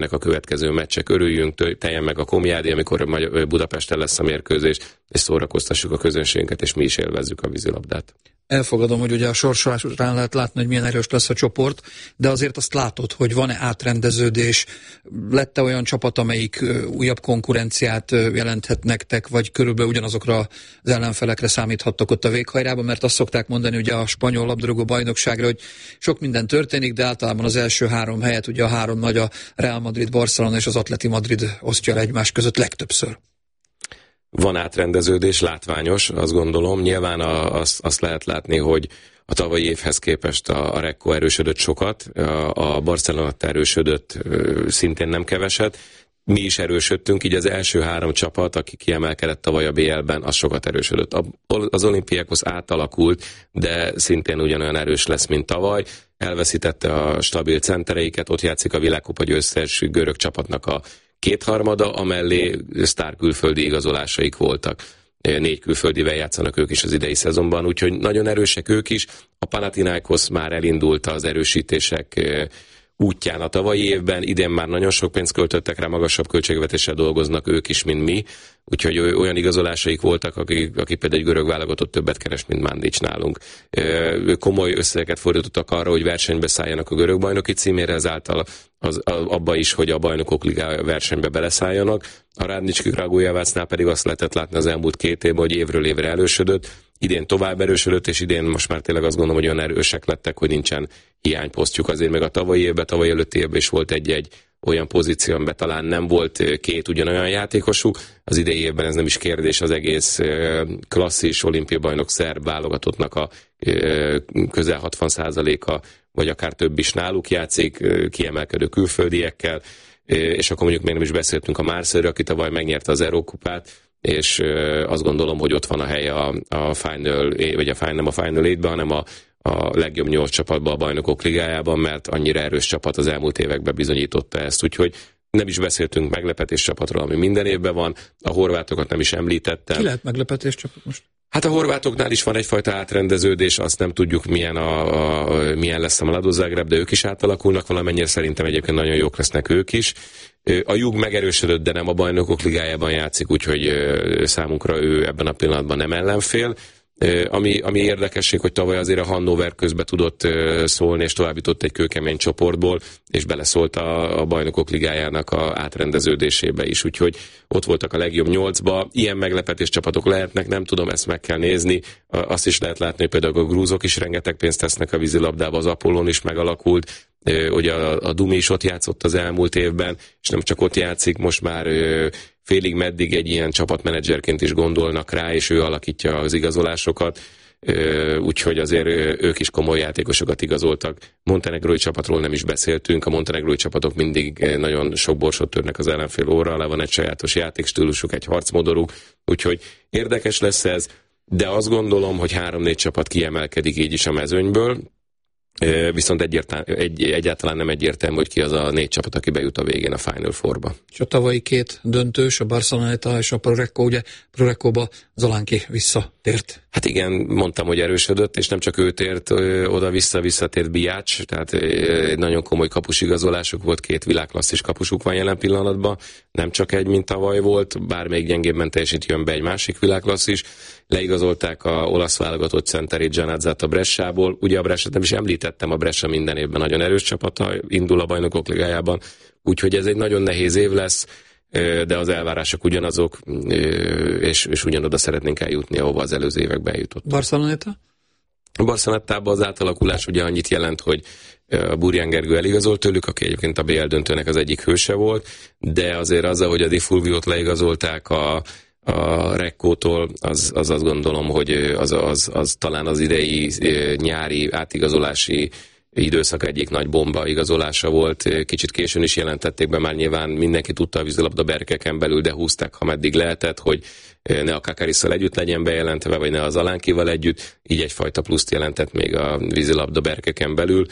a következő meccsek, örüljünk, teljen meg a Komjádi, amikor Budapesten lesz a mérkőzés, és szórakoztassuk a közönségünket, és mi is élvezzük a vízilabdát. Elfogadom, hogy ugye a sorsolás után lehet látni, hogy milyen erős lesz a csoport, de azért azt látod, hogy van-e átrendeződés, lett-e olyan csapat, amelyik újabb konkurenciát jelenthet nektek, vagy körülbelül ugyanazokra az ellenfelekre számíthattok ott a véghajrában, mert azt szokták mondani ugye a spanyol labdarúgó bajnokságra, hogy sok minden történik, de általában az első 3 helyet ugye a 3 nagy, a Real Madrid, Barcelona és az Atleti Madrid osztja el egymás között legtöbbször. Van átrendeződés, látványos, azt gondolom. Nyilván azt lehet látni, hogy a tavalyi évhez képest a Recco erősödött sokat, a Barcelona erősödött szintén nem keveset. Mi is erősödtünk, így az első 3 csapat, aki kiemelkedett tavaly a BL-ben, az sokat erősödött. Az Olympiakos átalakult, de szintén ugyanolyan erős lesz, mint tavaly. Elveszítette a stabil centereiket, ott játszik a világkupa győztes görög csapatnak a 2/3, amellé sztár külföldi igazolásaik voltak. 4 külföldivel játszanak ők is az idei szezonban, úgyhogy nagyon erősek ők is. A Panathinaikos már elindult az erősítések útján a tavalyi évben, idén már nagyon sok pénzt költöttek rá, magasabb költségvetéssel dolgoznak ők is, mint mi, úgyhogy olyan igazolásaik voltak, akik például egy görög válogatott többet keres, mint Mandic nálunk. Komoly összegeket fordítottak arra, hogy versenybe szálljanak a görög bajnoki címére, ezáltal abba is, hogy a bajnokok ligája versenybe beleszálljanak. A Radnički Kragujevácnál pedig azt lehetett látni az elmúlt 2 évben, hogy évről évre erősödött, idén tovább erősödött, és idén most már tényleg azt gondolom, hogy olyan erősek lettek, hogy nincsen hiányposztjuk. Azért meg a tavalyi előtti évben is volt egy olyan pozíció, amiben talán nem volt 2 ugyanolyan játékosuk. Az idei évben ez nem is kérdés, az egész klasszis olimpiabajnok szerb válogatottnak a közel 60%-a, vagy akár több is náluk játszik, kiemelkedő külföldiekkel, és akkor mondjuk még nem is beszéltünk a Marseille-ről, aki tavaly megnyerte az Eurokupát, és azt gondolom, hogy ott van a helye a Final, vagy nem a Final 8-ben, hanem a legjobb 8 csapatban a bajnokok ligájában, mert annyira erős csapat az elmúlt években bizonyította ezt, úgyhogy nem is beszéltünk meglepetés csapatról, ami minden évben van, a horvátokat nem is említettem. Ki lehet meglepetés csapat most? Hát a horvátoknál is van egyfajta átrendeződés, azt nem tudjuk milyen lesz a Mladost Zagreb, de ők is átalakulnak valamennyire, szerintem egyébként nagyon jók lesznek ők is. A Jug megerősödött, de nem a bajnokok ligájában játszik, úgyhogy számunkra ő ebben a pillanatban nem ellenfél. Ami érdekesség, hogy tavaly azért a Hannover közbe tudott szólni, és továbbított egy kőkemény csoportból, és beleszólt a bajnokok ligájának a átrendeződésébe is, úgyhogy ott voltak a legjobb 8-ba. Ilyen meglepetés csapatok lehetnek, nem tudom, ezt meg kell nézni. Azt is lehet látni, hogy például a grúzok is rengeteg pénzt tesznek a vízilabdába, az Apollon is megalakult, ugye a Dumi is ott játszott az elmúlt évben, és nem csak ott játszik, most már félig meddig egy ilyen csapatmenedzserként is gondolnak rá, és ő alakítja az igazolásokat, úgyhogy azért ők is komoly játékosokat igazoltak. Montenegrói csapatról nem is beszéltünk, a montenegrói csapatok mindig nagyon sok borsot törnek az ellenfél óra alá, van egy sajátos játékstílusuk, egy harcmodoruk, úgyhogy érdekes lesz ez, de azt gondolom, hogy 3-4 csapat kiemelkedik így is a mezőnyből, viszont egyáltalán nem egyértelmű, hogy ki az a 4 csapat, aki bejut a végén a Final Four-ba. És a tavalyi 2 döntős, a Barcelona és a Prorecco, ugye Proreccoba Zalánki visszatért. Hát igen, mondtam, hogy erősödött, és nem csak ő tért visszatért Biács, tehát nagyon komoly kapusigazolásuk volt, 2 világklasszis kapusuk van jelen pillanatban, nem csak egy, mint tavaly volt, bár még gyengébben teljesít, jön be egy másik világklasszis. Leigazolták a olasz válogatott centerét Giannazzát a Bressából. Ugye a Bressát nem is említettem, a Brescia minden évben nagyon erős csapata, indul a bajnokok ligájában, úgyhogy ez egy nagyon nehéz év lesz, de az elvárások ugyanazok, és ugyanoda szeretnénk eljutni, ahova az előző években eljutott. Barceloneta? A Barcelonetában az átalakulás ugye annyit jelent, hogy a Burján Gergő eligazolt tőlük, aki egyébként a BL döntőnek az egyik hőse volt, de azért azzal, hogy a Di Fulviót leigazolták a Reccótól, az azt gondolom, hogy az talán az idei nyári átigazolási időszak egyik nagy bomba igazolása volt. Kicsit későn is jelentették be, már nyilván mindenki tudta a vízilabda berkeken belül, de húzták, ha meddig lehetett, hogy ne a Kakarisszal együtt legyen bejelentve, vagy ne az Alánkival együtt, így egyfajta pluszt jelentett még a vízilabda berkeken belül,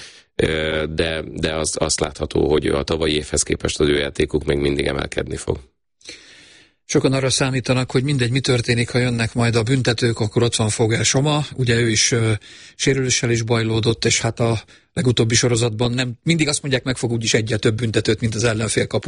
de azt látható, hogy a tavalyi évhez képest az ő játékuk még mindig emelkedni fog. Sokan arra számítanak, hogy mindegy, mi történik, ha jönnek majd a büntetők, akkor ott van Fogel Soma. Ugye ő is sérüléssel is bajlódott, és hát a legutóbbi sorozatban nem mindig azt mondják, meg fog úgyis egyre több büntetőt, mint az ellenfél kapu.